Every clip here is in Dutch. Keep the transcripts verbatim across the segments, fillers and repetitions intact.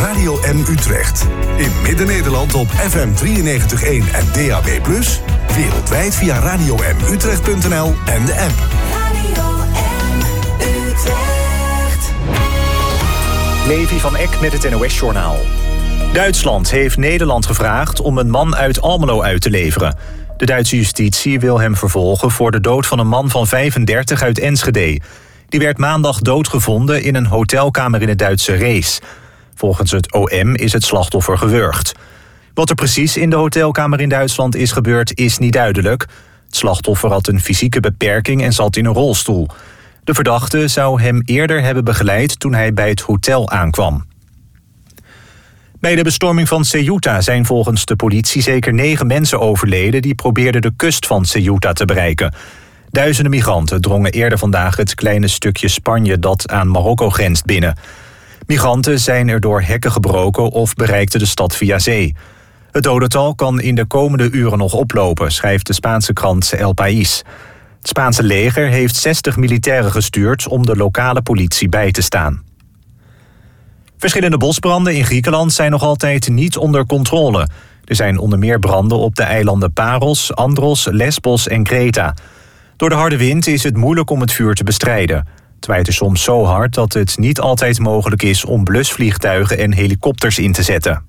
Radio M Utrecht. In Midden-Nederland op F M drieënnegentig komma één en D A B plus. Wereldwijd via radio m utrecht punt n l en de app. Radio M Utrecht. Levi van Eck met het N O S-journaal. Duitsland heeft Nederland gevraagd om een man uit Almelo uit te leveren. De Duitse justitie wil hem vervolgen voor de dood van een man van vijfendertig uit Enschede. Die werd maandag doodgevonden in een hotelkamer in het Duitse Rees. Volgens het O M is het slachtoffer gewurgd. Wat er precies in de hotelkamer in Duitsland is gebeurd is niet duidelijk. Het slachtoffer had een fysieke beperking en zat in een rolstoel. De verdachte zou hem eerder hebben begeleid toen hij bij het hotel aankwam. Bij de bestorming van Ceuta zijn volgens de politie zeker negen mensen overleden die probeerden de kust van Ceuta te bereiken. Duizenden migranten drongen eerder vandaag het kleine stukje Spanje dat aan Marokko grenst binnen. Migranten zijn er door hekken gebroken of bereikten de stad via zee. Het dodental kan in de komende uren nog oplopen, schrijft de Spaanse krant El País. Het Spaanse leger heeft zestig militairen gestuurd om de lokale politie bij te staan. Verschillende bosbranden in Griekenland zijn nog altijd niet onder controle. Er zijn onder meer branden op de eilanden Paros, Andros, Lesbos en Kreta. Door de harde wind is het moeilijk om het vuur te bestrijden. Het waait er soms zo hard dat het niet altijd mogelijk is om blusvliegtuigen en helikopters in te zetten.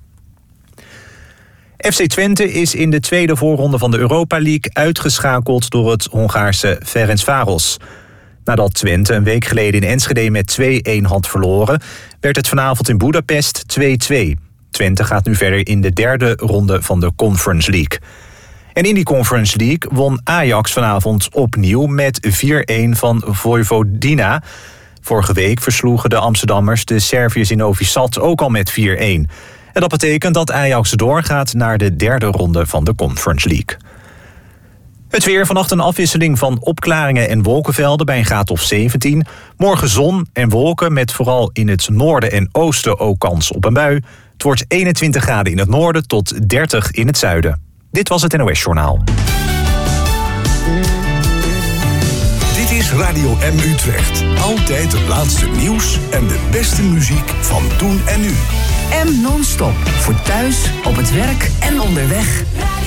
F C Twente is in de tweede voorronde van de Europa League uitgeschakeld door het Hongaarse Ferencváros. Nadat Twente een week geleden in Enschede met twee-een had verloren, werd het vanavond in Boedapest twee-twee. Twente gaat nu verder in de derde ronde van de Conference League. En in die Conference League won Ajax vanavond opnieuw met vier-een van Vojvodina. Vorige week versloegen de Amsterdammers de Serviërs in Novi Sad ook al met vier-een. En dat betekent dat Ajax doorgaat naar de derde ronde van de Conference League. Het weer, vannacht een afwisseling van opklaringen en wolkenvelden bij een graad of zeventien. Morgen zon en wolken met vooral in het noorden en oosten ook kans op een bui. Het wordt eenentwintig graden in het noorden tot dertig in het zuiden. Dit was het N O S-journaal. Dit is Radio M Utrecht. Altijd het laatste nieuws en de beste muziek van toen en nu. M non-stop. Voor thuis, op het werk en onderweg.